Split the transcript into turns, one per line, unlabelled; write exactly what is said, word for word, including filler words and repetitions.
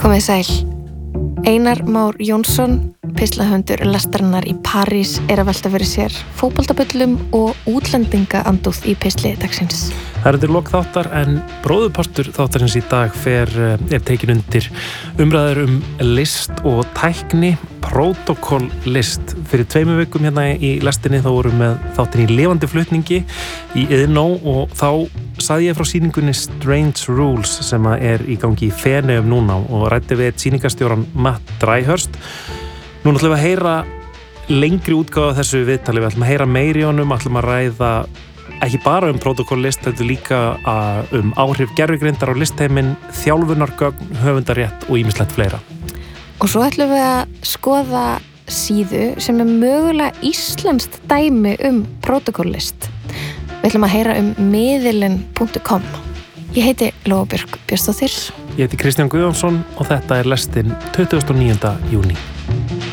Komið sæl. Einar Már Jónsson, pislahöfundur lestarinnar í París, er að velta fyrir sér fótboltabullum og útlendingaandúð í pisli dagsins.
Það er undir lok þáttar en bróðurpartur þáttarins í dag fer, er tekin undir umræður um list og tækni, protokoll-list. Fyrir tveimur vikum hérna í lestinni þá vorum við þáttin í lifandi flutningi í Iðnó og þá sagði ég frá sýningunni Strange Rules sem er í gangi í Feneyjum núna og ræddi við sýningarstjóran Matt Dryhurst. Nú ætlum við að heyra lengri útgáfa af þessu viðtali, við ætlum að heyra meiri í honum, ætlum að ræða ekki bara um protokoll-list, þetta líka um áhrif gervigreindar á listheiminn, þjálfunargögn, höfundarétt og ýmislegt fleira.
Og svo ætlum við að skoða síðu sem er mögulega íslenskt dæmi um protokoll-list. Við ætlum að heyra um miðilinn punktur com. Ég heiti Lóa Björk Björnsdóttir.
Ég heiti Kristján Guðjónsson og þetta er lestin tuttugasta og níunda júní.